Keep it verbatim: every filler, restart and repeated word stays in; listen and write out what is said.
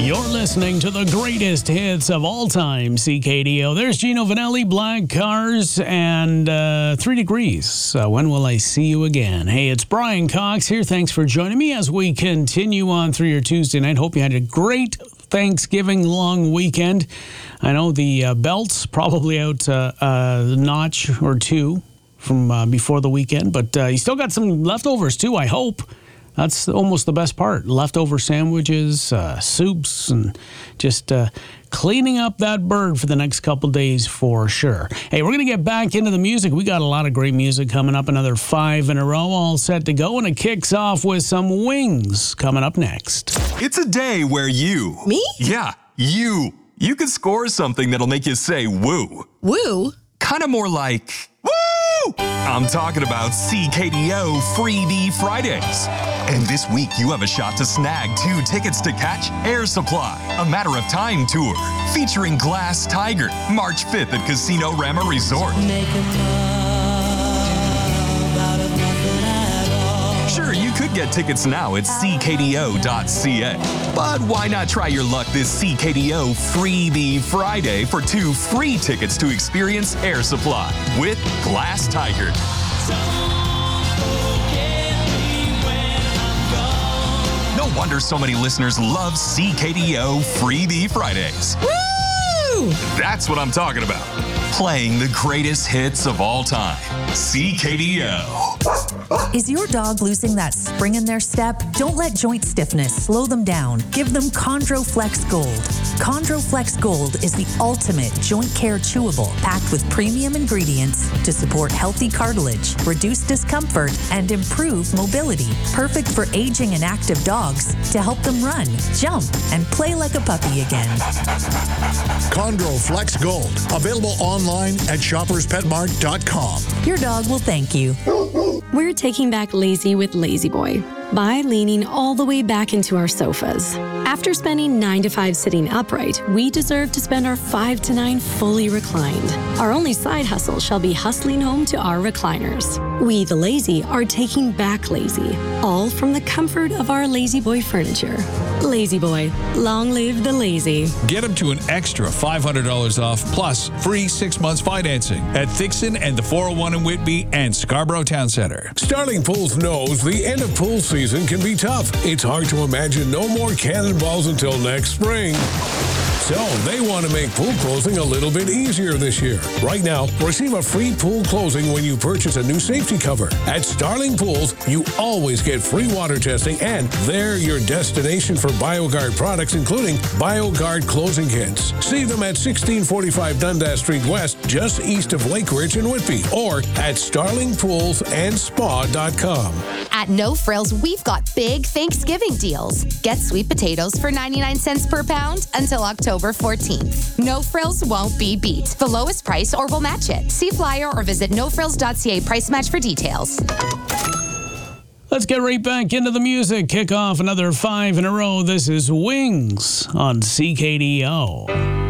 You're listening to the greatest hits of all time, C K D O. There's Gino Vanelli, Black Cars, and uh, Three Degrees. Uh, when will I see you again? Hey, it's Brian Cox here. Thanks for joining me as we continue on through your Tuesday night. Hope you had a great Thanksgiving long weekend. I know the uh, belt's probably out uh, a notch or two from uh, before the weekend, but uh, you still got some leftovers too, I hope. That's almost the best part. Leftover sandwiches, uh, soups, and just uh, cleaning up that bird for the next couple days for sure. Hey, we're going to get back into the music. We got a lot of great music coming up. Another five in a row all set to go. And it kicks off with some Wings coming up next. It's a day where you... Me? Yeah, you. You could score something that'll make you say woo. Woo? Kind of more like... Woo! I'm talking about C K D O Freebie Fridays. And this week, you have a shot to snag two tickets to catch Air Supply, a Matter of Time tour, featuring Glass Tiger, March fifth at Casino Rama Resort. Sure, you could get tickets now at c k d o dot c a. But why not try your luck this C K D O Freebie Friday for two free tickets to experience Air Supply with Glass Tiger. No wonder so many listeners love C K D O Freebie Fridays. Woo! That's what I'm talking about. Playing the greatest hits of all time. C K D O. Is your dog losing that spring in their step? Don't let joint stiffness slow them down. Give them ChondroFlex Gold. ChondroFlex Gold is the ultimate joint care chewable, packed with premium ingredients to support healthy cartilage, reduce discomfort, and improve mobility. Perfect for aging and active dogs to help them run, jump, and play like a puppy again. ChondroFlex Gold. Available online at shoppers pet mart dot com. Your dog will thank you. We're taking back lazy with Lazy Boy by leaning all the way back into our sofas. After spending nine to five sitting upright, we deserve to spend our five to nine fully reclined. Our only side hustle shall be hustling home to our recliners. We, the lazy, are taking back lazy, all from the comfort of our Lazy Boy furniture. Lazy Boy, long live the lazy. Get them to an extra five hundred dollars off plus free six months financing at Thixon and the four oh one in Whitby and Scarborough Town Centre. Starling Pools knows the end of pool season can be tough. It's hard to imagine no more cannonballs until next spring. So they want to make pool closing a little bit easier this year. Right now, receive a free pool closing when you purchase a new safety cover. At Starling Pools, you always get free water testing, and they're your destination for BioGuard products, including BioGuard closing kits. See them at sixteen forty-five Dundas Street West, just east of Lake Ridge in Whitby, or at starling pools and spa dot com. At No Frills, we've got big Thanksgiving deals. Get sweet potatoes for ninety-nine cents per pound until October fourteenth. No Frills won't be beat. The lowest price or we'll match it. See flyer or visit no frills dot c a price match for details. Let's get right back into the music. Kick off another five in a row. This is Wings on C K D O.